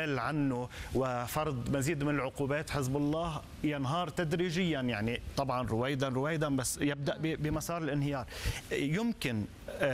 الزوال عنه وفرض مزيد من العقوبات، حزب الله ينهار تدريجيا، يعني طبعا رويدا بس يبدأ بمسار الانهيار. يمكن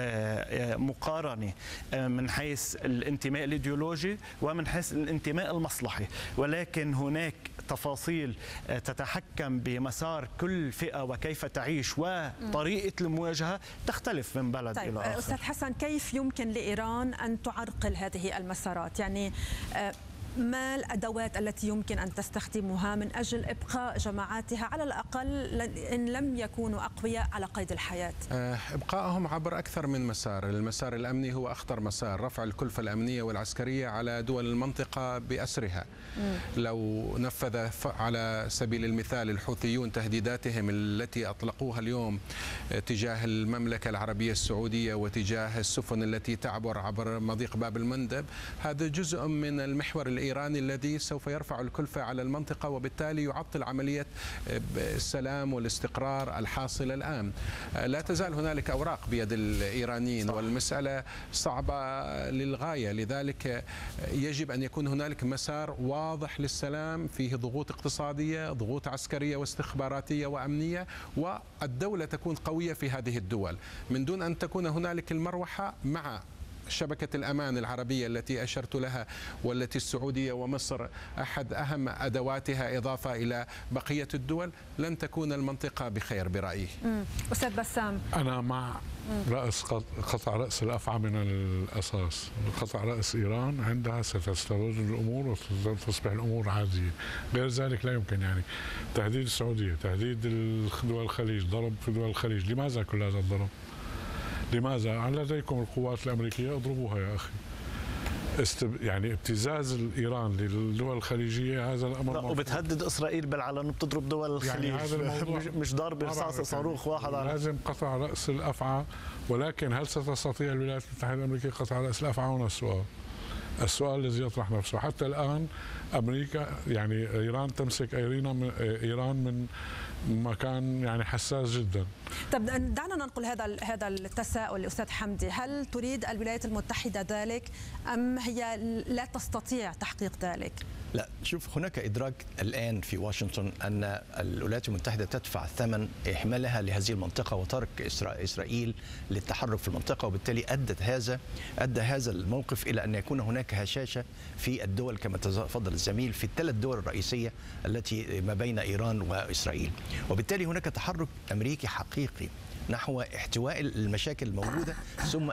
مقارنة من حيث الانتماء الإيديولوجي ومن حيث الانتماء المصلحي، ولكن هناك تفاصيل تتحكم بمسار كل فئة وكيف تعيش وطريقة المواجهة تختلف من بلد إلى آخر. أستاذ حسن، كيف يمكن لإيران أن تعرقل هذه المسارات؟ يعني ما الأدوات التي يمكن أن تستخدمها من أجل إبقاء جماعاتها على الأقل إن لم يكونوا أقوياء على قيد الحياة؟ إبقائهم عبر أكثر من مسار. المسار الأمني هو أخطر مسار، رفع الكلفة الأمنية والعسكرية على دول المنطقة بأسرها. لو نفذ على سبيل المثال الحوثيون تهديداتهم التي أطلقوها اليوم تجاه المملكة العربية السعودية وتجاه السفن التي تعبر عبر مضيق باب المندب، هذا جزء من المحور الإيراني الذي سوف يرفع الكلفة على المنطقة وبالتالي يعطل عملية السلام والاستقرار الحاصلة الآن. لا تزال هنالك أوراق بيد الإيرانيين والمسألة صعبة للغاية، لذلك يجب أن يكون هنالك مسار واضح للسلام فيه ضغوط اقتصادية، ضغوط عسكرية واستخباراتية وأمنية، والدولة تكون قوية في هذه الدول من دون أن تكون هنالك المروحة مع شبكة الأمان العربية التي أشرت لها، والتي السعودية ومصر أحد أهم أدواتها إضافة إلى بقية الدول. لن تكون المنطقة بخير برأيي. أستاذ بسام، أنا مع قطع رأس الأفعى من الأساس. قطع رأس إيران عندها ستسترد الأمور وتصبح الأمور عادية، غير ذلك لا يمكن. يعني تهديد السعودية، تهديد دول الخليج، ضرب في دول الخليج، لماذا كل هذا الضرب؟ لماذا؟ لديكم القوات الأمريكية، اضربوها يا أخي. يعني ابتزاز إيران للدول الخليجية هذا الأمر وبتهدد إسرائيل بالعلن وبتضرب دول الخليج. يعني هذا الموضوع مش ضرب رصاص صاروخ واحد لازم قطع رأس الأفعى. ولكن هل ستستطيع الولايات المتحدة الأمريكية قطع رأس الأفعى؟ هنا السؤال الذي يطرح نفسه. حتى الآن أمريكا، يعني إيران تمسك إيران من مكان يعني حساس جدا. طب دعنا ننقل هذا التساؤل لأستاذ حمدي. هل تريد الولايات المتحدة ذلك أم هي لا تستطيع تحقيق ذلك؟ لا، شوف، هناك إدراك الآن في واشنطن أن الولايات المتحدة تدفع ثمن إحمالها لهذه المنطقة وترك إسرائيل للتحرك في المنطقة، وبالتالي أدى هذا الموقف إلى أن يكون هناك هشاشة في الدول كما تفضل الزميل في الثلاث دول الرئيسية التي ما بين إيران وإسرائيل، وبالتالي هناك تحرك أمريكي حقيقي نحو احتواء المشاكل الموجودة، ثم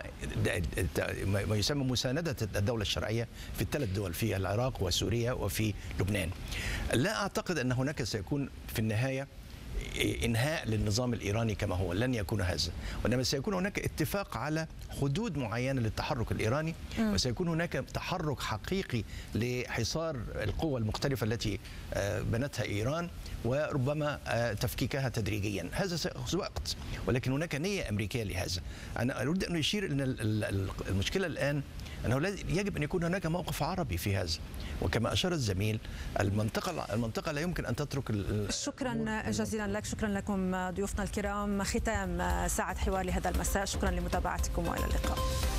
ما يسمى مساندة الدولة الشرعية في الثلاث دول، في العراق وسوريا وفي لبنان. لا أعتقد أن هناك سيكون في النهاية إنهاء للنظام الإيراني كما هو، لن يكون هذا، وإنما سيكون هناك اتفاق على حدود معينة للتحرك الإيراني، وسيكون هناك تحرك حقيقي لحصار القوى المختلفة التي بنتها إيران وربما تفكيكها تدريجيا. هذا سيأخذ وقت، ولكن هناك نية أمريكية لهذا. أنا أريد أن أشير أن المشكلة الآن أنه يجب أن يكون هناك موقف عربي في هذا، وكما أشار الزميل المنطقة لا يمكن أن تترك. شكرا جزيلا لك، شكرا لكم ضيوفنا الكرام. ختام ساعة حوار لهذا المساء، شكرا لمتابعتكم وإلى اللقاء.